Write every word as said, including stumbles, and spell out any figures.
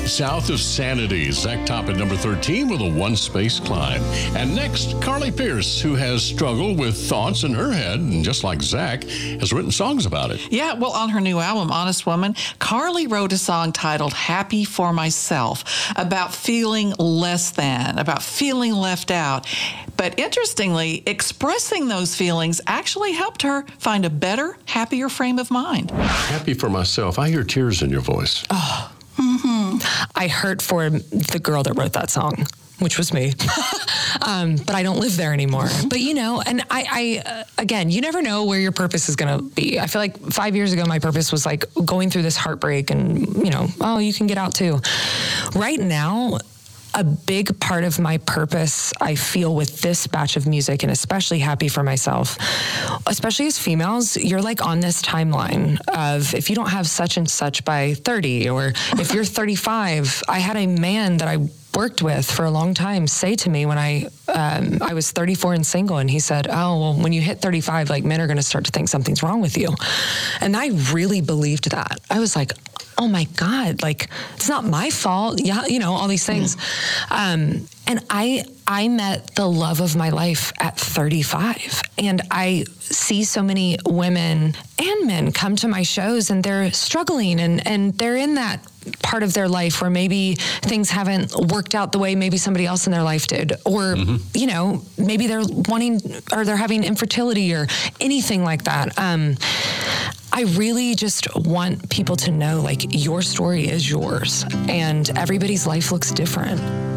South of Sanity, Zach Top at number thirteen with a one-space climb. And next, Carly Pearce, who has struggled with thoughts in her head, and just like Zach, has written songs about it. Yeah, well, on her new album, Honest Woman, Carly wrote a song titled Happy for Myself, about feeling less than, about feeling left out. But interestingly, expressing those feelings actually helped her find a better, happier frame of mind. Happy for myself. I hear tears in your voice. Oh, mm-hmm. I hurt for the girl that wrote that song, which was me. um, but I don't live there anymore. But, you know, and I, I uh, again, you never know where your purpose is going to be. I feel like five years ago, my purpose was like going through this heartbreak and, you know, oh, you can get out too. Right now, a big part of my purpose, I feel, with this batch of music, and especially Happy for Myself, especially as females, you're like on this timeline of if you don't have such and such by thirty, or if you're thirty-five. I had a man that I worked with for a long time say to me when I um, I was thirty-four and single, and he said, oh, well, when you hit thirty-five, like, men are going to start to think something's wrong with you. And I really believed that. I was like, oh my God, like, it's not my fault. Yeah, you know, all these things. Um, and I I met the love of my life at thirty-five. And I see so many women and men come to my shows, and they're struggling, and, and they're in that part of their life where maybe things haven't worked out the way maybe somebody else in their life did. Or, mm-hmm. you know, maybe they're wanting, or they're having infertility or anything like that. Um, I really just want people to know, like, your story is yours, and everybody's life looks different.